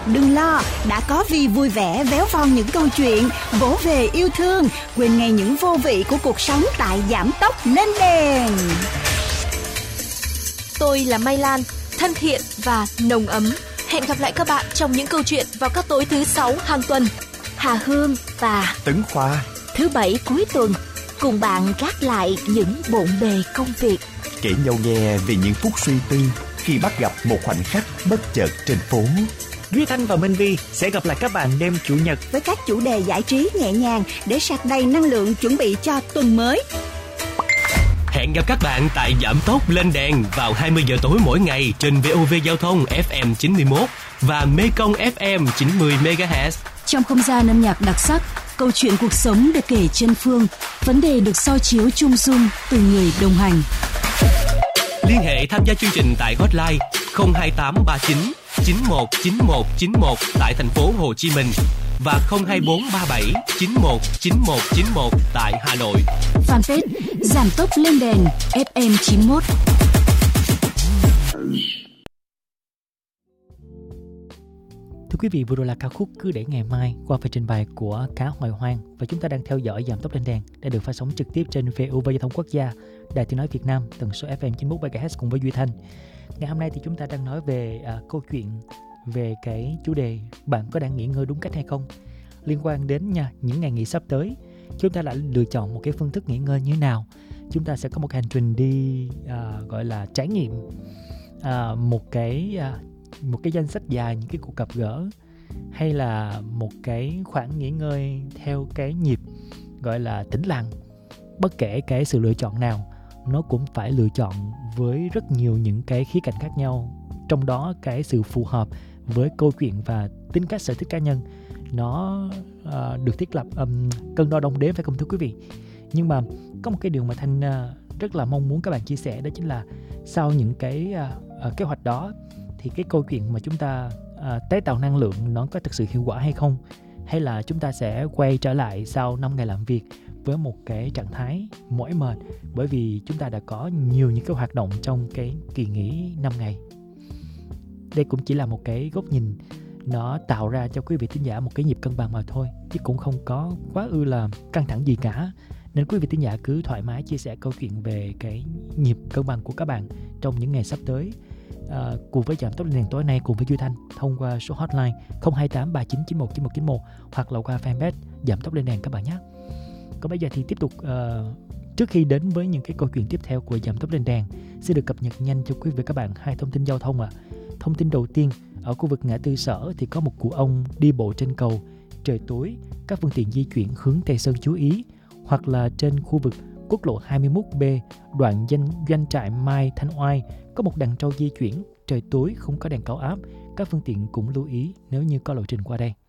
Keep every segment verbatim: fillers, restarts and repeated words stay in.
Đừng lo, đã có Vi vui vẻ véo von những câu chuyện, vỗ về yêu thương, quên ngay những vô vị của cuộc sống tại Giảm Tốc Lên Đèn. Tôi là Mai Lan, thân thiện và nồng ấm. Hẹn gặp lại các bạn trong những câu chuyện vào các tối thứ sáu hàng tuần. Hà Hương và Tấn Khoa thứ bảy cuối tuần cùng bạn gác lại những bộn bề công việc, kể nhau nghe về những phút suy tư khi bắt gặp một khoảnh khắc bất chợt trên phố. Duy Thanh và Minh Vi sẽ gặp lại các bạn đêm Chủ nhật với các chủ đề giải trí nhẹ nhàng để sạc đầy năng lượng chuẩn bị cho tuần mới. Hẹn gặp các bạn tại Giảm Tốc Lên Đèn vào hai mươi giờ tối mỗi ngày trên vê o vê Giao thông ép em chín mươi mốt và Mekong ép em chín mươi mê ga héc. Trong không gian âm nhạc đặc sắc, câu chuyện cuộc sống được kể chân phương, vấn đề được soi chiếu chung dung từ người đồng hành. Liên hệ tham gia chương trình tại hotline không hai tám ba chín chín một chín một chín một tại thành phố Hồ Chí Minh và không hai bốn ba bảy chín một chín một chín một tại Hà Nội. Fanpage Giảm Tốc Lên Đèn ép em chín mốt. Thưa quý vị, vừa rồi là ca khúc Cứ Để Ngày Mai qua phần trình bày của Cá Hoài Hoang, và chúng ta đang theo dõi Giảm Tốc Lên Đèn đã được phát sóng trực tiếp trên vê o vê Giao thông Quốc gia, Đài Tiếng nói Việt Nam, tần số ép em chín mươi mốt mê ga héc cùng với Duy Thanh. Ngày hôm nay thì chúng ta đang nói về à, câu chuyện về cái chủ đề bạn có đang nghỉ ngơi đúng cách hay không, liên quan đến nha những ngày nghỉ sắp tới. Chúng ta đã lựa chọn một cái phương thức nghỉ ngơi như thế nào? Chúng ta sẽ có một hành trình đi à, gọi là trải nghiệm à, một cái à, một cái danh sách dài những cái cuộc gặp gỡ, hay là một cái khoảng nghỉ ngơi theo cái nhịp gọi là tĩnh lặng. Bất kể cái sự lựa chọn nào, nó cũng phải lựa chọn với rất nhiều những cái khía cạnh khác nhau, trong đó cái sự phù hợp với câu chuyện và tính cách sở thích cá nhân nó uh, được thiết lập um, cân đo đong đếm, phải không thưa quý vị? Nhưng mà có một cái điều mà Thanh uh, rất là mong muốn các bạn chia sẻ, đó chính là sau những cái uh, uh, kế hoạch đó thì cái câu chuyện mà chúng ta uh, tái tạo năng lượng nó có thực sự hiệu quả hay không, hay là chúng ta sẽ quay trở lại sau năm ngày làm việc với một cái trạng thái mỏi mệt, bởi vì chúng ta đã có nhiều những cái hoạt động trong cái kỳ nghỉ năm ngày. Đây cũng chỉ là một cái góc nhìn, nó tạo ra cho quý vị thính giả một cái nhịp cân bằng mà thôi, chứ cũng không có quá ư là căng thẳng gì cả. Nên quý vị thính giả cứ thoải mái chia sẻ câu chuyện về cái nhịp cân bằng của các bạn trong những ngày sắp tới, à, cùng với Giảm Tốc Lên Đèn tối nay cùng với Duy Thanh thông qua số hotline không hai tám ba chín chín một chín một chín một hoặc là qua fanpage Giảm Tốc Lên Đèn các bạn nhé. Còn bây giờ thì tiếp tục uh, trước khi đến với những cái câu chuyện tiếp theo của Giảm Tốc Lên Đèn, xin được cập nhật nhanh cho quý vị các bạn hai thông tin giao thông ạ. À. Thông tin đầu tiên, ở khu vực ngã tư Sở thì có một cụ ông đi bộ trên cầu, trời tối, các phương tiện di chuyển hướng Tây Sơn chú ý, hoặc là trên khu vực quốc lộ hai mươi mốt B, đoạn danh doanh trại Mai Thanh Oai, có một đàn trâu di chuyển, trời tối không có đèn cao áp, các phương tiện cũng lưu ý nếu như có lộ trình qua đây.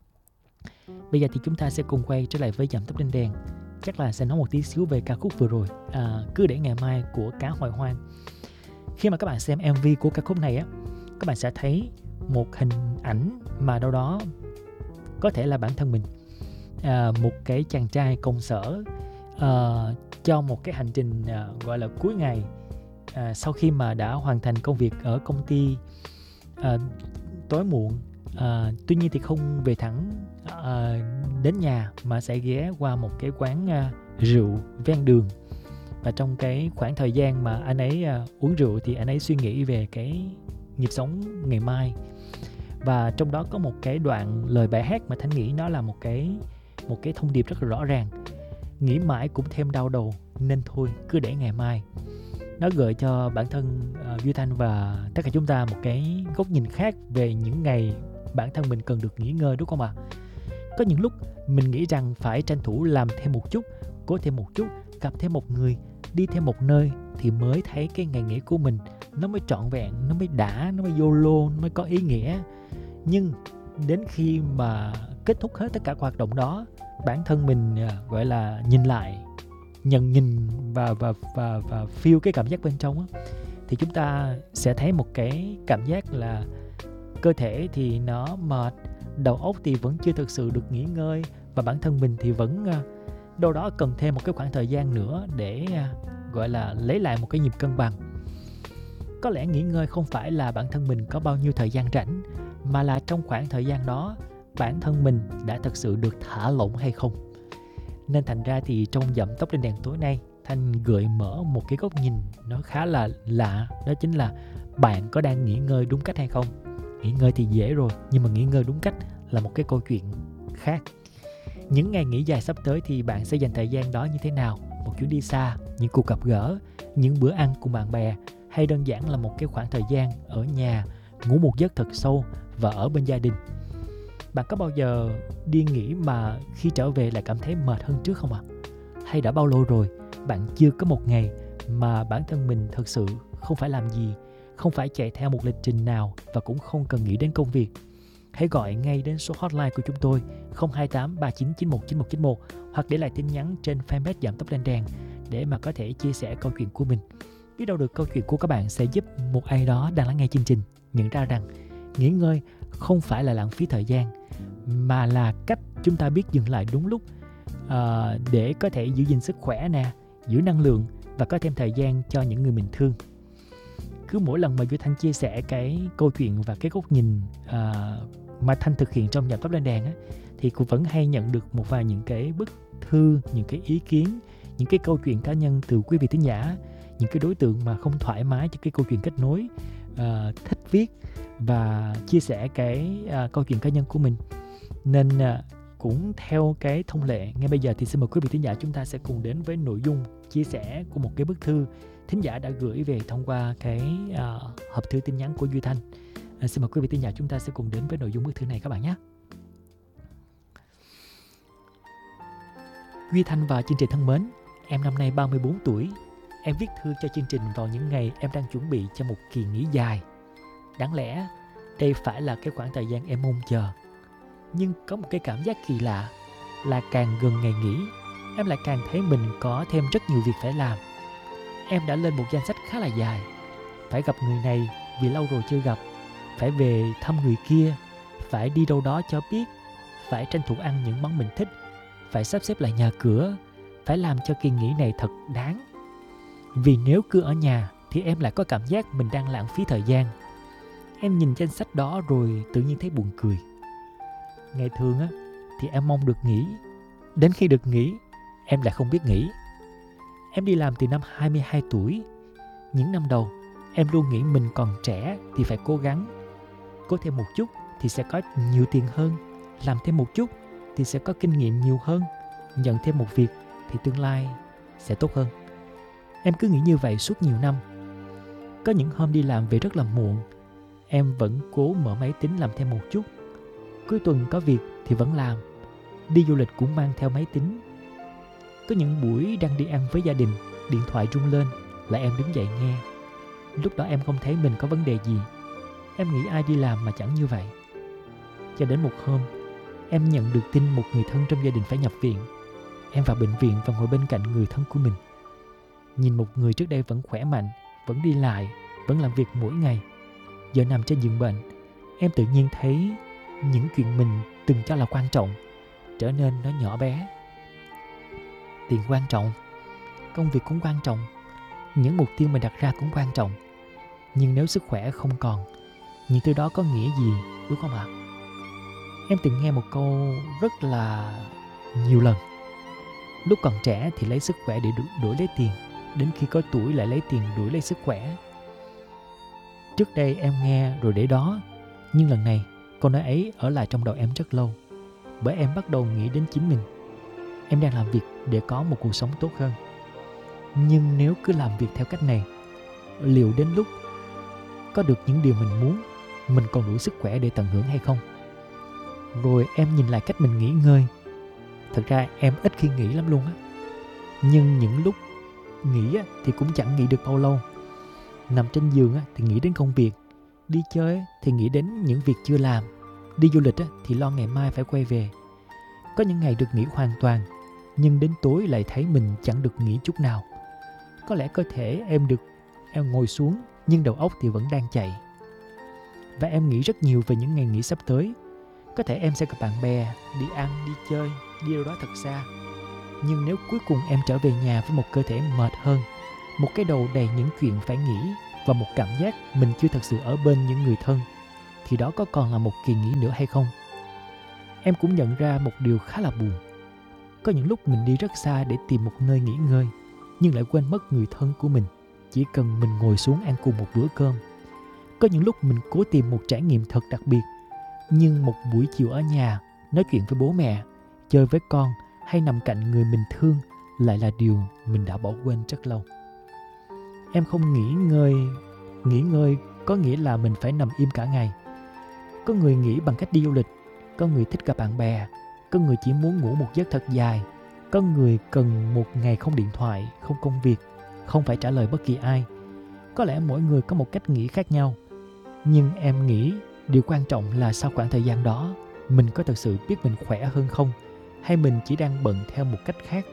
Bây giờ thì chúng ta sẽ cùng quay trở lại với Giảm Tốc Lên Đèn. Chắc là sẽ nói một tí xíu về ca khúc vừa rồi, à, Cứ Để Ngày Mai của Cá Hoài Hoang. Khi mà các bạn xem em vê của ca khúc này á, các bạn sẽ thấy một hình ảnh mà đâu đó có thể là bản thân mình, à, một cái chàng trai công sở à, cho một cái hành trình à, gọi là cuối ngày, à, sau khi mà đã hoàn thành công việc ở công ty à, tối muộn. À, tuy nhiên thì không về thẳng à, đến nhà mà sẽ ghé qua một cái quán à, rượu ven đường, và trong cái khoảng thời gian mà anh ấy à, uống rượu thì anh ấy suy nghĩ về cái nhịp sống ngày mai. Và trong đó có một cái đoạn lời bài hát mà Thanh nghĩ nó là một cái một cái thông điệp rất là rõ ràng: nghĩ mãi cũng thêm đau đầu, nên thôi cứ để ngày mai. Nó gợi cho bản thân uh, Duy Thanh và tất cả chúng ta một cái góc nhìn khác về những ngày bản thân mình cần được nghỉ ngơi, đúng không ạ? Có những lúc mình nghĩ rằng phải tranh thủ làm thêm một chút, cố thêm một chút, gặp thêm một người, đi thêm một nơi thì mới thấy cái ngày nghỉ của mình nó mới trọn vẹn, nó mới đã, nó mới YOLO, nó mới có ý nghĩa. Nhưng đến khi mà kết thúc hết tất cả hoạt động đó, bản thân mình uh, gọi là nhìn lại, nhận nhìn và và và và feel cái cảm giác bên trong á, thì chúng ta sẽ thấy một cái cảm giác là cơ thể thì nó mệt, đầu óc thì vẫn chưa thực sự được nghỉ ngơi, và bản thân mình thì vẫn uh, đâu đó cần thêm một cái khoảng thời gian nữa để uh, gọi là lấy lại một cái nhịp cân bằng. Có lẽ nghỉ ngơi không phải là bản thân mình có bao nhiêu thời gian rảnh, mà là trong khoảng thời gian đó bản thân mình đã thật sự được thả lỏng hay không. Nên thành ra thì trong Dặm Tóc Lên Đèn tối nay, Thanh gợi mở một cái góc nhìn nó khá là lạ. Đó chính là bạn có đang nghỉ ngơi đúng cách hay không? Nghỉ ngơi thì dễ rồi, nhưng mà nghỉ ngơi đúng cách là một cái câu chuyện khác. Những ngày nghỉ dài sắp tới thì bạn sẽ dành thời gian đó như thế nào? Một chuyến đi xa, những cuộc gặp gỡ, những bữa ăn cùng bạn bè, hay đơn giản là một cái khoảng thời gian ở nhà, ngủ một giấc thật sâu và ở bên gia đình. Bạn có bao giờ đi nghỉ mà khi trở về lại cảm thấy mệt hơn trước không ạ? À? Hay đã bao lâu rồi bạn chưa có một ngày mà bản thân mình thật sự không phải làm gì, không phải chạy theo một lịch trình nào và cũng không cần nghĩ đến công việc? Hãy gọi ngay đến số hotline của chúng tôi không hai tám ba chín chín một chín một chín một hoặc để lại tin nhắn trên fanpage Dặm Tóc Lên Đèn để mà có thể chia sẻ câu chuyện của mình. Biết đâu được câu chuyện của các bạn sẽ giúp một ai đó đang lắng nghe chương trình nhận ra rằng nghỉ ngơi không phải là lãng phí thời gian, mà là cách chúng ta biết dừng lại đúng lúc à, để có thể giữ gìn sức khỏe nè, giữ năng lượng và có thêm thời gian cho những người mình thương. Cứ mỗi lần mà Duy Thanh chia sẻ cái câu chuyện và cái góc nhìn à, mà Thanh thực hiện trong Dặm Tóc Lên Đèn á, thì cũng vẫn hay nhận được một vài những cái bức thư, những cái ý kiến, những cái câu chuyện cá nhân từ quý vị thính giả, những cái đối tượng mà không thoải mái cho cái câu chuyện kết nối, à, thích viết và chia sẻ cái à, câu chuyện cá nhân của mình. Nên à, cũng theo cái thông lệ, ngay bây giờ thì xin mời quý vị thính giả chúng ta sẽ cùng đến với nội dung chia sẻ của một cái bức thư thính giả đã gửi về thông qua cái à, hộp thư tin nhắn của Duy Thanh. À, xin mời quý vị thính giả chúng ta sẽ cùng đến với nội dung bức thư này các bạn nhé. Duy Thanh và chương trình thân mến, em năm nay ba mươi bốn tuổi. Em viết thư cho chương trình vào những ngày em đang chuẩn bị cho một kỳ nghỉ dài. Đáng lẽ đây phải là cái khoảng thời gian em mong chờ. Nhưng có một cái cảm giác kỳ lạ là càng gần ngày nghỉ, em lại càng thấy mình có thêm rất nhiều việc phải làm. Em đã lên một danh sách khá là dài. Phải gặp người này vì lâu rồi chưa gặp, phải về thăm người kia, phải đi đâu đó cho biết, phải tranh thủ ăn những món mình thích, phải sắp xếp lại nhà cửa, phải làm cho kỳ nghỉ này thật đáng. Vì nếu cứ ở nhà thì em lại có cảm giác mình đang lãng phí thời gian. Em nhìn danh sách đó rồi tự nhiên thấy buồn cười. Ngày thường á, thì em mong được nghỉ. Đến khi được nghỉ, em lại không biết nghỉ. Em đi làm từ năm hai mươi hai tuổi. Những năm đầu, em luôn nghĩ mình còn trẻ thì phải cố gắng. Cố thêm một chút thì sẽ có nhiều tiền hơn. Làm thêm một chút thì sẽ có kinh nghiệm nhiều hơn. Nhận thêm một việc thì tương lai sẽ tốt hơn. Em cứ nghĩ như vậy suốt nhiều năm. Có những hôm đi làm về rất là muộn, em vẫn cố mở máy tính làm thêm một chút. Cuối tuần có việc thì vẫn làm. Đi du lịch cũng mang theo máy tính. Có những buổi đang đi ăn với gia đình, điện thoại rung lên là em đứng dậy nghe. Lúc đó em không thấy mình có vấn đề gì. Em nghĩ ai đi làm mà chẳng như vậy. Cho đến một hôm, em nhận được tin một người thân trong gia đình phải nhập viện. Em vào bệnh viện và ngồi bên cạnh người thân của mình. Nhìn một người trước đây vẫn khỏe mạnh, vẫn đi lại, vẫn làm việc mỗi ngày, giờ nằm trên giường bệnh, em tự nhiên thấy những chuyện mình từng cho là quan trọng trở nên nó nhỏ bé. Tiền quan trọng, công việc cũng quan trọng, những mục tiêu mình đặt ra cũng quan trọng. Nhưng nếu sức khỏe không còn, những thứ đó có nghĩa gì, đúng không ạ? Em từng nghe một câu rất là nhiều lần. Lúc còn trẻ thì lấy sức khỏe để đổi lấy tiền, đến khi có tuổi lại lấy tiền đổi lấy sức khỏe. Trước đây em nghe rồi để đó, nhưng lần này câu nói ấy ở lại trong đầu em rất lâu. Bởi em bắt đầu nghĩ đến chính mình. Em đang làm việc để có một cuộc sống tốt hơn. Nhưng nếu cứ làm việc theo cách này, liệu đến lúc có được những điều mình muốn, mình còn đủ sức khỏe để tận hưởng hay không? Rồi em nhìn lại cách mình nghỉ ngơi. Thật ra em ít khi nghỉ lắm luôn á. Nhưng những lúc nghỉ á, thì cũng chẳng nghỉ được bao lâu. Nằm trên giường á, thì nghĩ đến công việc. Đi chơi á, thì nghĩ đến những việc chưa làm. Đi du lịch á, thì lo ngày mai phải quay về. Có những ngày được nghỉ hoàn toàn, nhưng đến tối lại thấy mình chẳng được nghỉ chút nào. Có lẽ cơ thể em được em ngồi xuống, nhưng đầu óc thì vẫn đang chạy. Và em nghĩ rất nhiều về những ngày nghỉ sắp tới. Có thể em sẽ gặp bạn bè, đi ăn, đi chơi, đi đâu đó thật xa. Nhưng nếu cuối cùng em trở về nhà với một cơ thể mệt hơn, một cái đầu đầy những chuyện phải nghĩ và một cảm giác mình chưa thật sự ở bên những người thân, thì đó có còn là một kỳ nghỉ nữa hay không? Em cũng nhận ra một điều khá là buồn. Có những lúc mình đi rất xa để tìm một nơi nghỉ ngơi, nhưng lại quên mất người thân của mình, chỉ cần mình ngồi xuống ăn cùng một bữa cơm. Có những lúc mình cố tìm một trải nghiệm thật đặc biệt, nhưng một buổi chiều ở nhà, nói chuyện với bố mẹ, chơi với con hay nằm cạnh người mình thương lại là điều mình đã bỏ quên rất lâu. Em không nghỉ ngơi, nghỉ ngơi có nghĩa là mình phải nằm im cả ngày. Có người nghỉ bằng cách đi du lịch, có người thích gặp bạn bè, có người chỉ muốn ngủ một giấc thật dài, có người cần một ngày không điện thoại, không công việc, không phải trả lời bất kỳ ai. Có lẽ mỗi người có một cách nghĩ khác nhau, nhưng em nghĩ điều quan trọng là sau khoảng thời gian đó, mình có thực sự biết mình khỏe hơn không, hay mình chỉ đang bận theo một cách khác.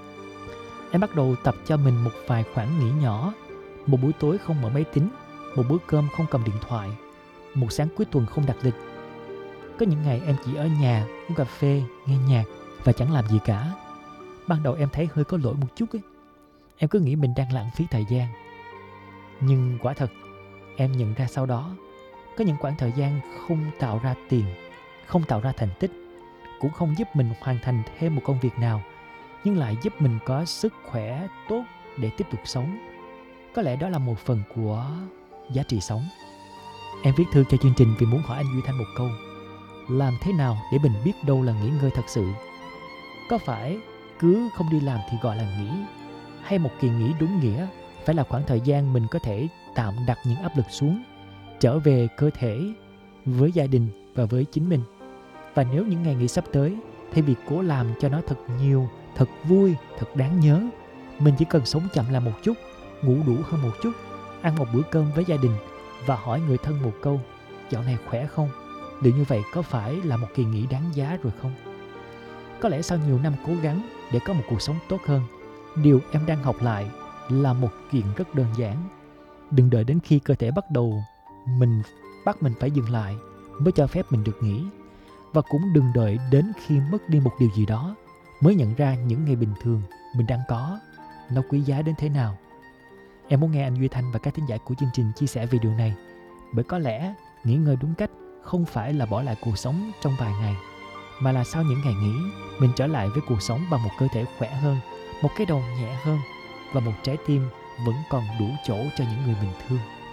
Em bắt đầu tập cho mình một vài khoảng nghỉ nhỏ, một buổi tối không mở máy tính, một bữa cơm không cầm điện thoại, một sáng cuối tuần không đặt lịch. Có những ngày em chỉ ở nhà, uống cà phê, nghe nhạc và chẳng làm gì cả. Ban đầu em thấy hơi có lỗi một chút ấy. Em cứ nghĩ mình đang lãng phí thời gian. Nhưng quả thật, em nhận ra sau đó, có những khoảng thời gian không tạo ra tiền, không tạo ra thành tích, cũng không giúp mình hoàn thành thêm một công việc nào, nhưng lại giúp mình có sức khỏe tốt để tiếp tục sống. Có lẽ đó là một phần của giá trị sống. Em viết thư cho chương trình vì muốn hỏi anh Duy Thanh một câu. Làm thế nào để mình biết đâu là nghỉ ngơi thật sự? Có phải cứ không đi làm thì gọi là nghỉ? Hay một kỳ nghỉ đúng nghĩa phải là khoảng thời gian mình có thể tạm đặt những áp lực xuống, trở về cơ thể, với gia đình và với chính mình? Và nếu những ngày nghỉ sắp tới, thay vì cố làm cho nó thật nhiều, thật vui, thật đáng nhớ, mình chỉ cần sống chậm lại một chút, ngủ đủ hơn một chút, ăn một bữa cơm với gia đình và hỏi người thân một câu, dạo này khỏe không? Liệu như vậy có phải là một kỳ nghỉ đáng giá rồi không? Có lẽ sau nhiều năm cố gắng để có một cuộc sống tốt hơn, điều em đang học lại là một chuyện rất đơn giản. Đừng đợi đến khi cơ thể bắt đầu mình bắt mình phải dừng lại mới cho phép mình được nghỉ. Và cũng đừng đợi đến khi mất đi một điều gì đó mới nhận ra những ngày bình thường mình đang có nó quý giá đến thế nào. Em muốn nghe anh Duy Thanh và các thính giả của chương trình chia sẻ về điều này, bởi có lẽ nghỉ ngơi đúng cách không phải là bỏ lại cuộc sống trong vài ngày, mà là sau những ngày nghỉ, mình trở lại với cuộc sống bằng một cơ thể khỏe hơn, một cái đầu nhẹ hơn và một trái tim vẫn còn đủ chỗ cho những người mình thương.